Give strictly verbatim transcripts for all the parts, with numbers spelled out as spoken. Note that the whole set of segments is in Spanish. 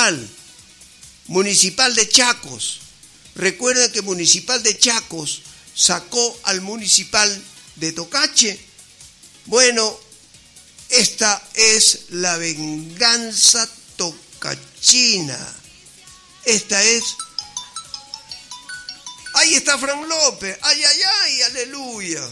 Municipal, Municipal de Chacos. Recuerden que Municipal de Chacos sacó al Municipal de Tocache. Bueno, esta es la venganza tocachina. Esta es... Ahí está Fran López. Ay, ay, ay, aleluya.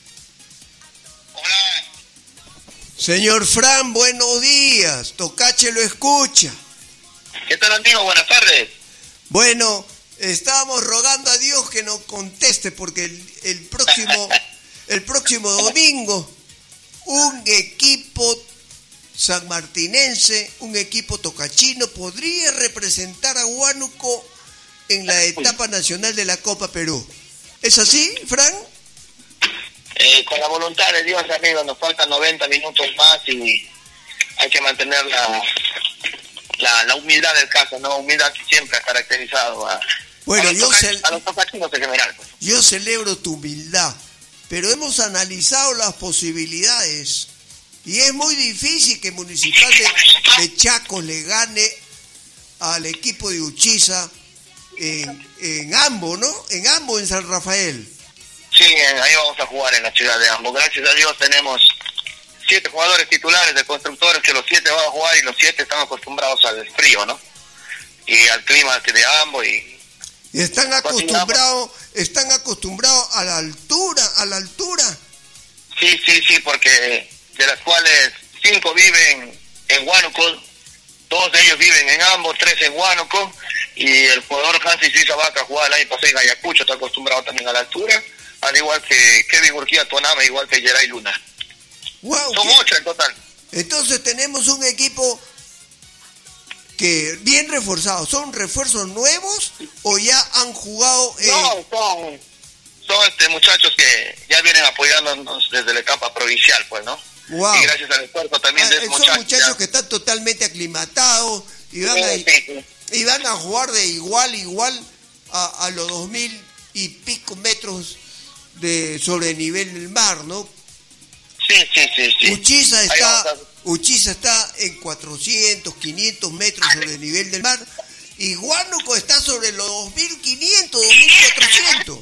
Hola. Señor Fran, buenos días. Tocache lo escucha. ¿Qué tal, amigo? Buenas tardes. Bueno, estábamos rogando a Dios que nos conteste porque el, el próximo el próximo domingo un equipo sanmartinense, un equipo tocachino podría representar a Huánuco en la etapa nacional de la Copa Perú. ¿Es así, Fran? Eh, con la voluntad de Dios, amigo, nos faltan noventa minutos más y hay que mantener la, la, la humildad del caso, ¿no? Humildad que siempre ha caracterizado a, bueno, a, los, yo toca, cel- a los tocachinos en general. Pues. Yo celebro tu humildad, pero hemos analizado las posibilidades y es muy difícil que Municipal de, de Chacos le gane al equipo de Uchiza en, en Ambo, ¿no? En Ambo, en San Rafael. Sí, ahí vamos a jugar en la ciudad de Ambo. Gracias a Dios tenemos siete jugadores titulares de Constructores, que los siete van a jugar y los siete están acostumbrados al frío, ¿no? Y al clima de Ambo y... y están acostumbrados, están acostumbrados a la altura, a la altura. Sí, sí, sí, porque de las cuales cinco viven en Huánuco, dos de ellos viven en Ambo, tres en Huánuco, y el jugador Hansi Suiza Vaca jugaba el año pasado en Ayacucho, está acostumbrado también a la altura, al igual que Kevin Urquía Tonama, igual que Geray Luna. Wow, son ¿qué? ocho en total. Entonces tenemos un equipo que bien reforzado. ¿Son refuerzos nuevos o ya han jugado? Eh... No, son, son este, muchachos que ya vienen apoyándonos desde la etapa provincial, pues, ¿no? Wow. Y gracias al esfuerzo también ah, de esos son muchachos. muchachos ya. que están totalmente aclimatados y van, Sí, a, sí, sí. y van a jugar de igual a igual a, a los dos mil y pico metros de sobre el nivel del mar, ¿no? Sí, sí, sí, sí. Uchiza Ahí está, vamos a- Uchiza está en cuatrocientos, quinientos metros sobre el nivel del mar y Huánuco está sobre los dos mil quinientos, dos mil cuatrocientos.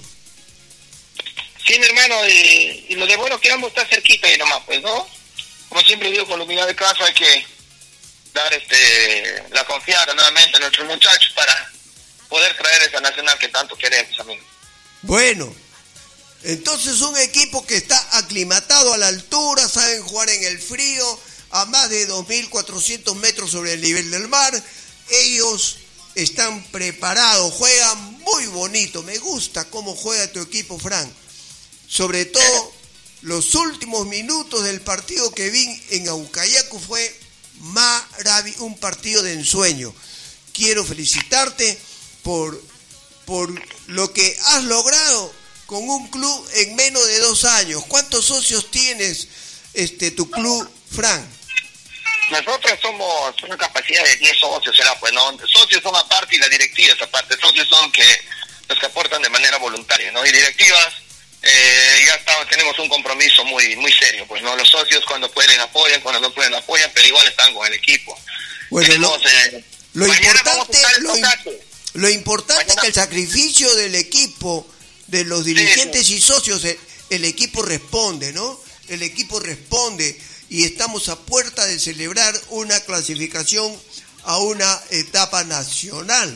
Sí, mi hermano, y, y lo de bueno que ambos está cerquita ahí nomás, pues, ¿no? Como siempre digo, con la humildad de caso hay que dar este la confianza nuevamente a nuestros muchachos para poder traer esa nacional que tanto queremos, amigo. Bueno, entonces un equipo que está aclimatado a la altura, saben jugar en el frío, a más de dos mil cuatrocientos metros sobre el nivel del mar, ellos están preparados, juegan muy bonito, me gusta cómo juega tu equipo, Fran, sobre todo los últimos minutos del partido que vi en Aucayacu fue maravilloso, un partido de ensueño. Quiero felicitarte por, por lo que has logrado con un club en menos de dos años. ¿Cuántos socios tienes este tu club, Fran? Nosotros somos una capacidad de diez socios, será pues, ¿no? Socios son aparte y la directiva es aparte. Socios son que los que aportan de manera voluntaria, ¿no? Y directivas, eh, ya estamos, tenemos un compromiso muy muy serio, pues, ¿no? Los socios cuando pueden apoyan, cuando no pueden apoyan, pero igual están con el equipo. Bueno, tenemos, lo, eh, lo importante, lo, Tocache. lo importante Mañana. es que el sacrificio del equipo, de los dirigentes sí, sí. y socios, el, el equipo responde, ¿no? El equipo responde y estamos a puerta de celebrar una clasificación a una etapa nacional.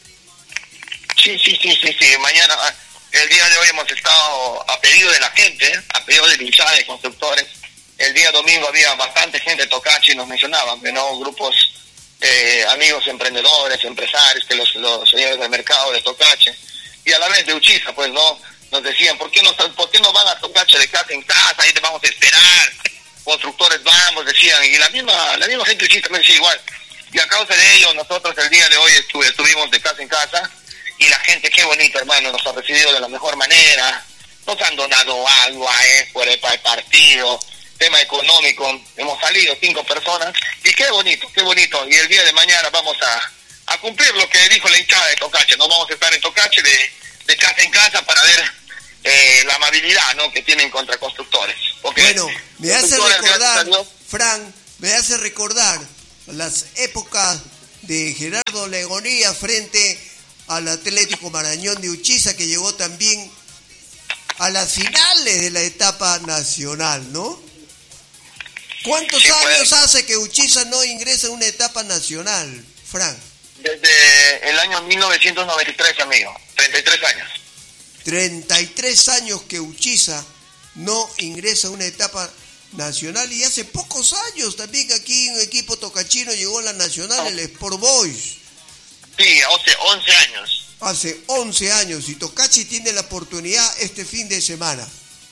Sí, sí, sí, sí, sí. Mañana, el día de hoy hemos estado a pedido de la gente, ¿eh? A pedido de hinchada de constructores. El día domingo había bastante gente de Tocache y nos mencionaban, ¿no? Grupos, eh, amigos emprendedores, empresarios, que los, los señores del mercado de Tocache. Y a la vez de Uchiza, pues, ¿no? Nos decían, ¿por qué no, por qué no van a Tocache de casa en casa? Ahí te vamos a esperar. Constructores vamos, decían. Y la misma la misma gente de Uchiza me decía igual. Y a causa de ello, nosotros el día de hoy estuve, estuvimos de casa en casa. Y la gente, qué bonito, hermano, nos ha recibido de la mejor manera. Nos han donado algo a él por el, para el partido. Tema económico. Hemos salido cinco personas. Y qué bonito, qué bonito. Y el día de mañana vamos a, a cumplir lo que dijo la hinchada de Tocache. Nos vamos a estar en Tocache de, de casa en casa para ver eh, la amabilidad, ¿no?, que tienen contra constructores. Porque Bueno, me hace constructores, recordar, gracias a Dios, Fran, me hace recordar las épocas de Gerardo Legonía frente al Atlético Marañón de Uchiza, que llegó también a las finales de la etapa nacional, ¿no? ¿Cuántos sí, años pues, hace que Uchiza no ingresa a una etapa nacional, Frank? Desde el año mil novecientos noventa y tres, amigo. treinta y tres años. treinta y tres años que Uchiza no ingresa a una etapa nacional, y hace pocos años también aquí un equipo tocachino llegó a la nacional, el Sport Boys. Sí, hace once años. Hace once años, y Tocachi tiene la oportunidad este fin de semana.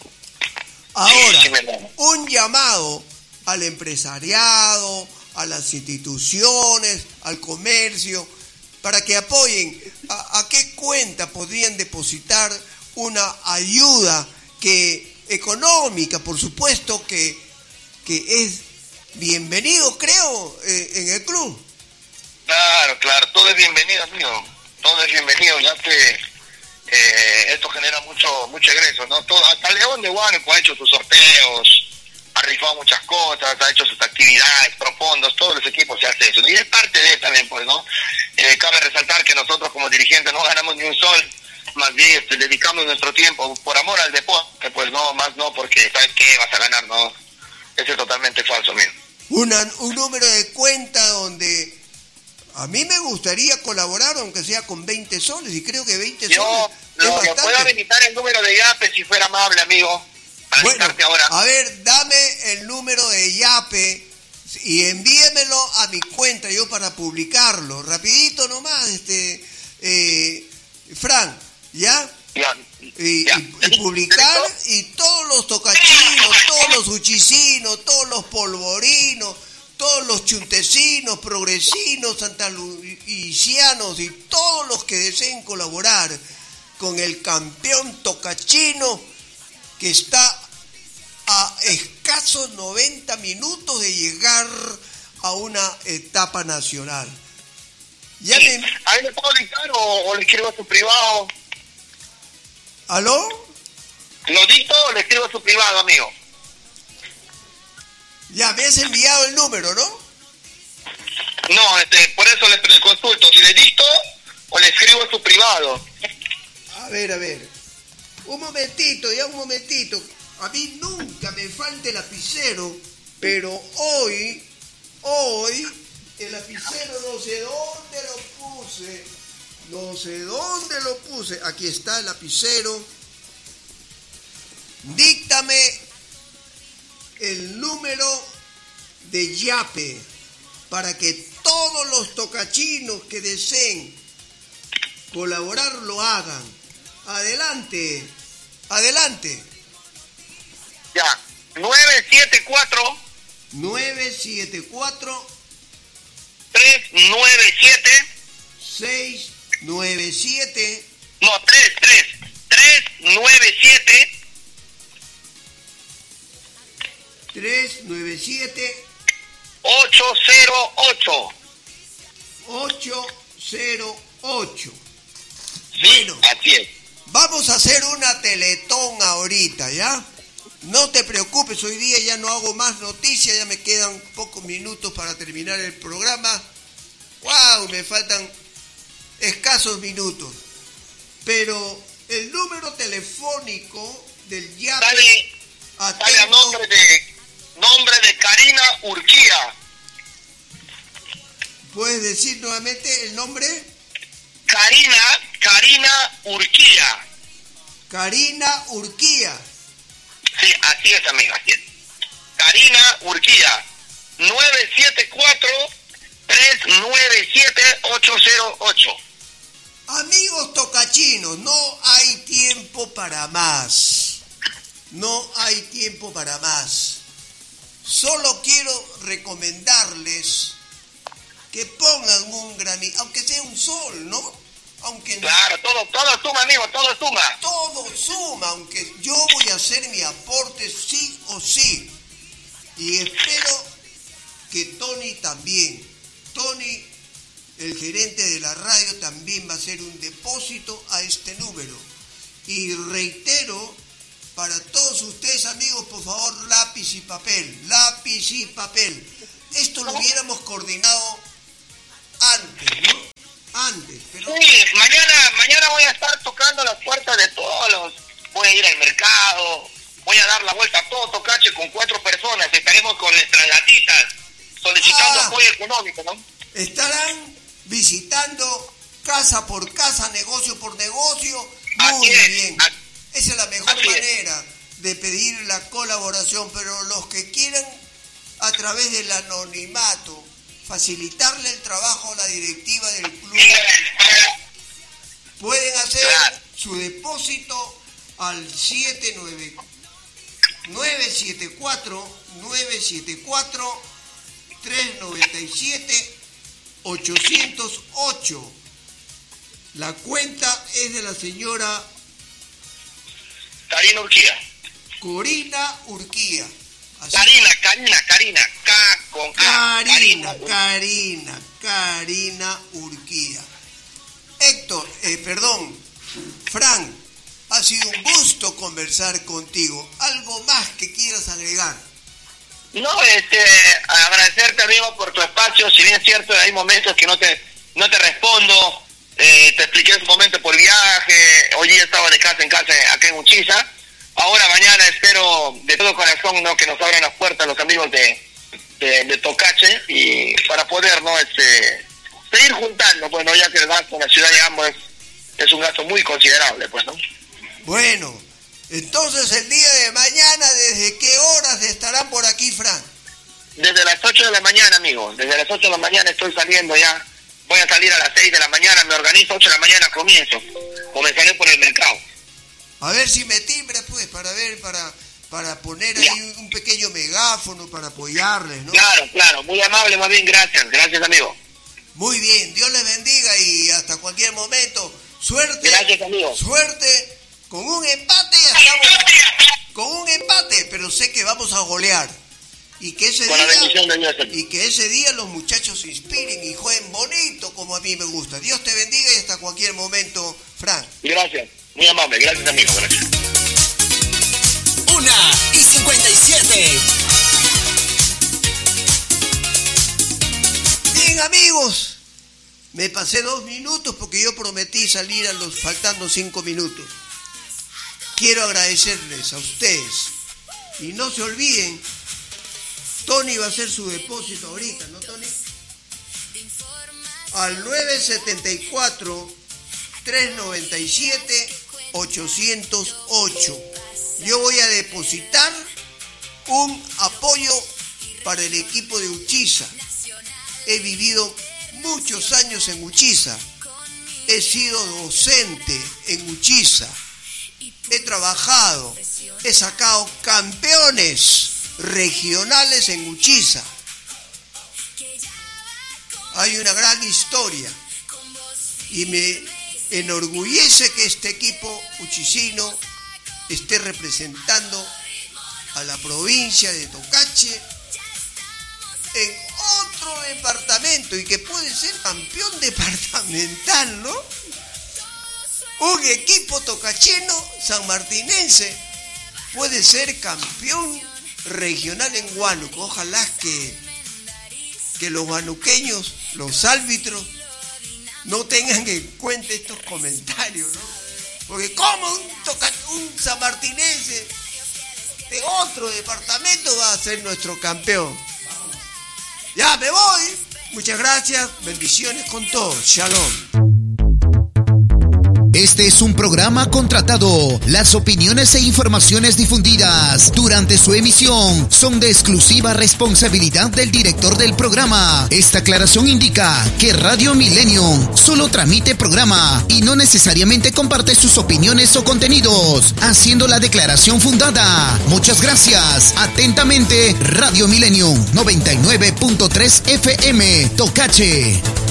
Ahora, Sí, sí, me- un llamado al empresariado, a las instituciones, al comercio, para que apoyen. ¿A, a qué cuenta podrían depositar una ayuda que económica, por supuesto, que, que es bienvenido, creo, eh, en el club? Claro, claro, todo es bienvenido, amigo. Todo es bienvenido, ya que eh, esto genera mucho mucho egreso, ¿no? Todo, hasta León de Huánuco ha hecho sus sorteos, ha rifado muchas cosas, ha hecho sus actividades, profondos, todos los equipos se hace eso. Y es parte de también, pues, ¿no? Eh, cabe resaltar que nosotros como dirigentes no ganamos ni un sol, más bien este, dedicamos nuestro tiempo por amor al deporte, pues no, más no porque sabes qué vas a ganar, no. Eso es totalmente falso, amigo. Una, un número de cuenta donde a mí me gustaría colaborar, aunque sea con veinte soles, y creo que veinte Yo soles es lo, lo bastante. puedo habilitar el número de Yape si fuera amable, amigo, para Bueno, indicarte ahora. a ver, dame el número de Yape y envíemelo a mi cuenta yo para publicarlo. Rapidito nomás, este, eh, Fran, ¿ya? Ya, Y, ya. y- y publicar, y todos los tocachinos, todos los uchicinos, todos los polvorinos, todos los chuntecinos, progresinos, santaluisianos y todos los que deseen colaborar con el campeón tocachino, que está a escasos noventa minutos de llegar a una etapa nacional. Ya Sí. me... ¿Ahí le puedo dictar o, o le escribo a su privado? ¿Aló? ¿Lo dicto o le escribo a su privado, amigo? Ya me has enviado el número, ¿no? No, este, por eso le, le consulto, si le dicto o le escribo a su privado. A ver, a ver. Un momentito, ya un momentito. A mí nunca me falta el lapicero, pero hoy, hoy, el lapicero no sé dónde lo puse. No sé dónde lo puse. Aquí está el lapicero. Díctame el número de Yape para que todos los tocachinos que deseen colaborar lo hagan. Adelante, adelante. Ya, nueve siete cuatro, nueve siete cuatro, tres nueve siete, seis nueve siete, no, tres, tres, tres nueve siete, tres nueve siete, ocho cero ocho. ocho cero ocho. Sí, Bueno. así es. Vamos a hacer una teletón ahorita, ¿ya? No te preocupes, hoy día ya no hago más noticias, ya me quedan pocos minutos para terminar el programa. ¡Wow! Me faltan escasos minutos. Pero el número telefónico del Yape... Sale, sale a nombre de, nombre de Karina Urquía. ¿Puedes decir nuevamente el nombre? Karina, Karina Urquía. Karina Urquía. Sí, así es, amigo, así es. Karina Urquía, nueve siete cuatro, tres nueve siete, ocho cero ocho. Amigos tocachinos, no hay tiempo para más. No hay tiempo para más. Solo quiero recomendarles que pongan un granito, aunque sea un sol, ¿no? Aunque Claro, todo, todo suma, amigo, todo suma. todo suma, aunque yo voy a hacer mi aporte sí o sí. Y espero que Tony también. Tony, el gerente de la radio, también va a hacer un depósito a este número. Y reitero, para todos ustedes, amigos, por favor, lápiz y papel, lápiz y papel. Esto lo hubiéramos coordinado antes. Pero... Sí, mañana, mañana voy a estar tocando las puertas de todos los... Voy a ir al mercado, voy a dar la vuelta a todo Tocache con cuatro personas. Estaremos con nuestras latitas solicitando ah, apoyo económico, ¿no? Estarán visitando casa por casa, negocio por negocio. Muy Así bien. Es. Esa es la mejor Así manera es. de pedir la colaboración, pero los que quieran a través del anonimato facilitarle el trabajo a la directiva del club pueden hacer su depósito al siete nueve nueve siete cuatro nueve siete cuatro tres nueve siete ocho cero ocho. La cuenta es de la señora Karina Urquía. Corina Urquía. Así. Karina, Karina, Karina, K con A. Karina, Karina, Karina Urquía. Héctor, eh, perdón, Frank, ha sido un gusto conversar contigo. ¿Algo más que quieras agregar? No, este, agradecerte, amigo, por tu espacio. Si bien es cierto, hay momentos que no te, no te respondo. Eh, te expliqué en su momento por viaje. Hoy día estaba de casa en casa acá en Uchiza. Ahora, mañana espero de todo corazón, ¿no?, que nos abran las puertas los amigos de, de, de Tocache y para poder, ¿no?, este, seguir juntando, pues, ¿no?, ya que el gasto en la ciudad de Ambo es, es un gasto muy considerable, pues, ¿no? Bueno, entonces el día de mañana, ¿desde qué horas estarán por aquí, Fran? Desde las ocho de la mañana, amigo. Desde las ocho de la mañana estoy saliendo ya. Voy a salir a las seis de la mañana, me organizo, ocho de la mañana comienzo. Comenzaré por el mercado. A ver si me timbra, pues, para ver, para para poner ahí ya. un pequeño megáfono para apoyarles, ¿no? Claro, claro. Muy amable, más bien, gracias. Gracias, amigo. Muy bien. Dios les bendiga y hasta cualquier momento. Suerte. Gracias, amigo. Suerte. Con un empate ya estamos... Con un empate, pero sé que vamos a golear. Y que ese Con día... la bendición de Dios. Y que ese día los muchachos se inspiren y jueguen bonito como a mí me gusta. Dios te bendiga y hasta cualquier momento, Frank. Gracias. Muy amable, gracias, amigo, gracias. Una y cincuenta y siete. Bien, amigos, me pasé dos minutos porque yo prometí salir a los faltando cinco minutos. Quiero agradecerles a ustedes y no se olviden, Tony va a hacer su depósito ahorita, ¿no, Tony? Al nueve siete cuatro tres nueve siete ocho cero ocho. Yo voy a depositar un apoyo para el equipo de Uchiza. He vivido muchos años en Uchiza. He sido docente en Uchiza. He trabajado. He sacado campeones regionales en Uchiza. Hay una gran historia. Y me enorgullece que este equipo uchicino esté representando a la provincia de Tocache en otro departamento y que puede ser campeón departamental, ¿no? Un equipo tocacheno sanmartinense puede ser campeón regional en Huánuco. Ojalá que, que los huanuqueños, los árbitros, no tengan en cuenta estos comentarios, ¿no? Porque como un, toca, un sanmartinense de otro departamento va a ser nuestro campeón. Ya me voy. Muchas gracias. Bendiciones con todos. Shalom. Este es un programa contratado. Las opiniones e informaciones difundidas durante su emisión son de exclusiva responsabilidad del director del programa. Esta aclaración indica que Radio Millennium solo transmite programa y no necesariamente comparte sus opiniones o contenidos, haciendo la declaración fundada. Muchas gracias. Atentamente, Radio Millennium noventa y nueve punto tres F M, Tocache.